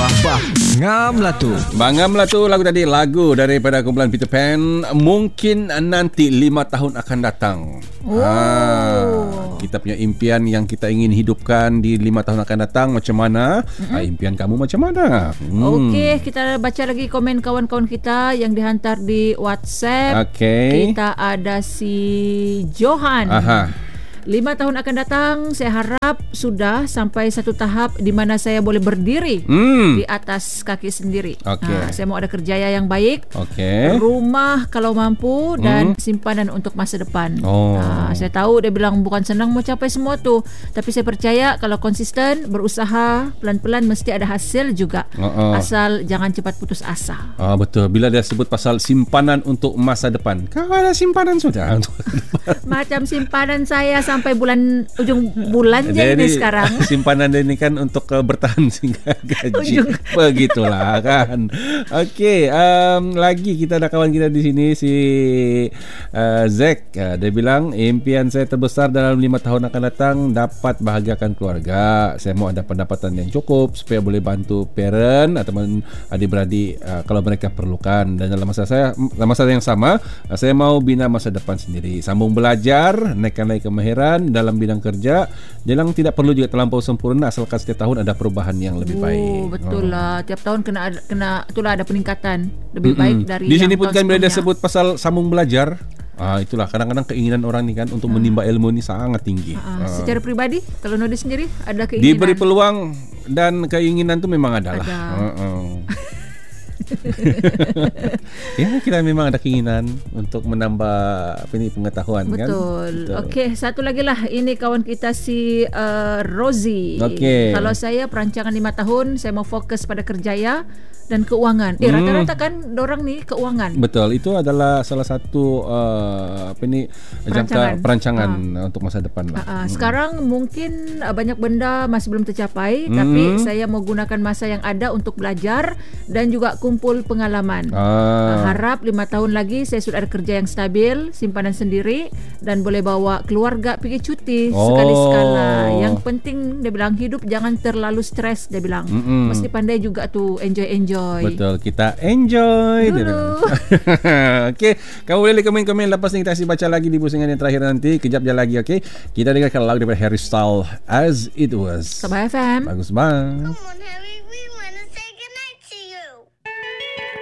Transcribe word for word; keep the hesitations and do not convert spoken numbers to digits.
Bah, ngam lah tu. Bangam lah tu lagu tadi. Lagu daripada kumpulan Peter Pan. Mungkin nanti lima tahun akan datang. Oh. Ha, kita punya impian yang kita ingin hidupkan di lima tahun akan datang macam mana? Mm-hmm. Ha, impian kamu macam mana? Hmm. Okey, kita baca lagi komen kawan-kawan kita yang dihantar di WhatsApp. Okey. Kita ada si Johan. Aha. Lima tahun akan datang, saya harap sudah sampai satu tahap di mana saya boleh berdiri Hmm. di atas kaki sendiri. Okey. Ha, saya mau ada kerjaya yang baik, Okey. rumah kalau mampu, dan hmm. simpanan untuk masa depan. Oh. Ha, saya tahu dia bilang bukan senang mencapai semua tu, tapi saya percaya kalau konsisten, berusaha, pelan-pelan mesti ada hasil juga. Uh-uh. Asal jangan cepat putus asa. Ah, betul. Bila dia sebut pasal simpanan untuk masa depan, kau ada simpanan sudah untuk Macam simpanan saya sampai bulan ujung bulan je jadi, ini sekarang. Simpanan dia ni kan untuk uh, bertahan sehingga gaji. Ujung. Begitulah kan. Okey, um, lagi kita ada kawan kita di sini si uh, Zack. Uh, dia bilang impian saya terbesar dalam lima tahun akan datang dapat bahagiakan keluarga. Saya mau ada pendapatan yang cukup supaya boleh bantu parent atau adik-beradik uh, kalau mereka perlukan. Dan dalam masa saya dalam masa yang sama, uh, saya mau bina masa depan sendiri. Sambung belajar, naikkan lagi kemahiran dalam bidang kerja. Jelang tidak perlu juga terlampau sempurna asalkan setiap tahun ada perubahan yang lebih baik. Oh, betul oh. lah. Tiap tahun kena ada, kena itulah ada peningkatan lebih mm-hmm. baik dari di sini yang pun kan bila dia sebelumnya. sebut pasal sambung belajar. Ah, itulah kadang-kadang keinginan orang ni kan untuk ah. menimba ilmu ni sangat tinggi. Ah, ah. Secara peribadi kalau Nodi sendiri ada keinginan. Diberi peluang dan keinginan tu memang adalah. Ada. Uh-uh. Ya, kita memang ada keinginan untuk menambah apa ni pengetahuan. Betul. Kan. Betul. Okey, satu lagi lah. Ini kawan kita si uh, Rosie. Okay. Kalau saya perancangan lima tahun, saya mau fokus pada kerjaya dan keuangan. Eh, hmm. rata-rata kan dorang ni keuangan. Betul, itu adalah salah satu uh, apa ni perancangan, jangka perancangan ha. untuk masa depan lah. Ha, ha. Sekarang hmm. mungkin uh, banyak benda masih belum tercapai, hmm. tapi saya mau gunakan masa yang ada untuk belajar dan juga kumpul pengalaman. Ah. Uh, harap lima tahun lagi saya sudah ada kerja yang stabil, simpanan sendiri dan boleh bawa keluarga pergi cuti oh. sekali-sekala. Yang penting dia bilang hidup jangan terlalu stres, dia bilang. Mm-mm. Mesti pandai juga tu enjoy-enjoy. Betul, kita enjoy dulu. Okey, kamu boleh komen-komen lepas ni kita asyik baca lagi di pusingan yang terakhir nanti. Kejap je lagi, okey. Kita dengarkan lagu daripada Harry Styles, As It Was. Sabah F M. Bagus banget. Come on, Harry.